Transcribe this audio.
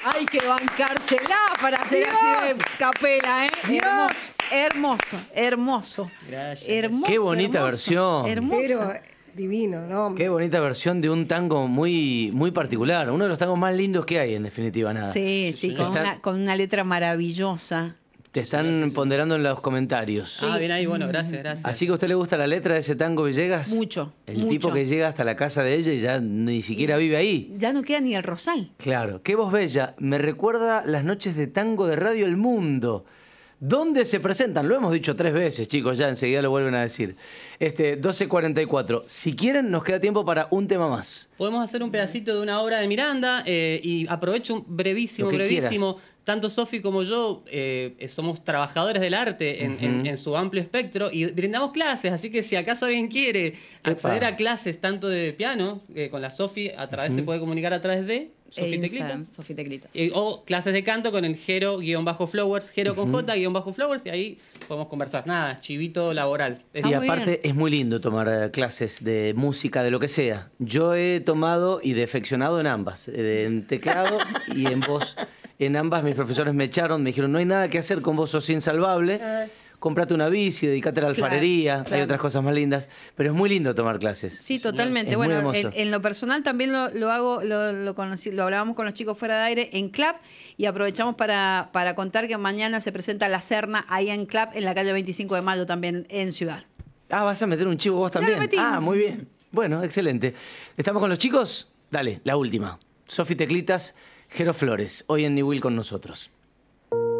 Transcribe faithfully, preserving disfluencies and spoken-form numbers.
Hay que bancársela para hacer Dios. así de capela, ¿eh? Dios. Hermoso, hermoso, hermoso. Gracias. Hermoso, Qué bonita hermoso, versión. Hermoso. Pero divino, ¿no? Qué bonita versión de un tango muy, muy particular. Uno de los tangos más lindos que hay, en definitiva, nada. Sí, sí, con, Está- una, con una letra maravillosa. Te están ponderando en los comentarios. Ah, bien ahí, bueno, gracias, gracias. Así que a usted le gusta la letra de ese tango Villegas. Mucho, El mucho. tipo que llega hasta la casa de ella y ya ni siquiera vive ahí. Ya no queda ni el rosal. Claro. Qué voz bella. Me recuerda las noches de tango de Radio El Mundo. ¿Dónde se presentan? Lo hemos dicho tres veces, chicos, ya enseguida lo vuelven a decir. Este, doce cuarenta y cuatro. Si quieren, nos queda tiempo para un tema más. Podemos hacer un pedacito de una obra de Miranda eh, y aprovecho un brevísimo, Lo que brevísimo. quieras. Tanto Sofi como yo eh, somos trabajadores del arte en, en- Ujú. en su amplio espectro y brindamos clases, así que si acaso alguien quiere acceder Epa. a clases tanto de piano, eh, con la Sofi a través se puede comunicar a través de Sofi E Teclita. Instagram, Sofi Teclitas. Eh, o clases de canto con el Jero-Flowers, Jero con J-Flowers, y ahí podemos conversar. Nada, chivito laboral. Es- Ah, Y muy aparte bien. es muy lindo tomar eh, clases de música, de lo que sea. Yo he tomado y defeccionado en ambas, eh, en teclado y en voz. En ambas mis profesores me echaron, me dijeron, no hay nada que hacer, con vos sos insalvable. Cómprate una bici, dedícate a la Claro, alfarería, hay claro. otras cosas más lindas. Pero es muy lindo tomar clases. Sí, totalmente. Es muy Bueno, hermoso. en, en lo personal también lo, lo hago, lo, lo, conocí, lo hablábamos con los chicos fuera de aire en Club y aprovechamos para, para contar que mañana se presenta La Serna ahí en Club, en la calle veinticinco de mayo también en Ciudad. Ah, ¿vas a meter un chivo vos Claro, también? metimos. Ah, muy bien. Bueno, excelente. ¿Estamos con los chicos? Dale, la última. Sofi Teclitas, Jero Flores, hoy en New Will con nosotros.